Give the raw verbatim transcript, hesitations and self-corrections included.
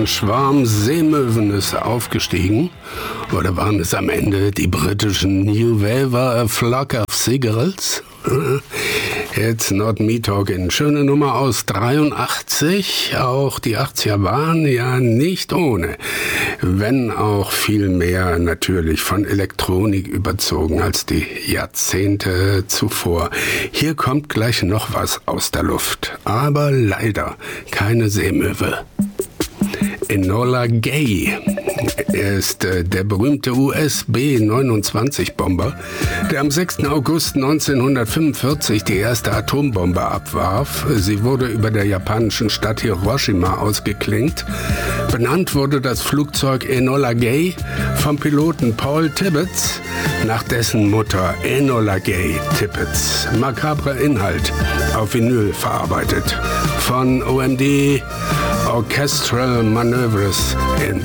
Ein Schwarm Seemöwen ist aufgestiegen. Oder waren es am Ende die britischen New Wave, a Flock of Seagulls? It's not me talking. Schöne Nummer aus dreiundachtzig. Auch die achtziger waren ja nicht ohne. Wenn auch viel mehr natürlich von Elektronik überzogen als die Jahrzehnte zuvor. Hier kommt gleich noch was aus der Luft. Aber leider keine Seemöwe. Enola Gay ist äh, der berühmte U S B neunundzwanzig Bomber, der am sechsten August neunzehnhundertfünfundvierzig die erste Atombombe abwarf. Sie wurde über der japanischen Stadt Hiroshima ausgeklingt. Benannt wurde das Flugzeug Enola Gay vom Piloten Paul Tibbets nach dessen Mutter Enola Gay Tippett. Makabrer Inhalt auf Vinyl verarbeitet von O M D Orchestral Maneuvers in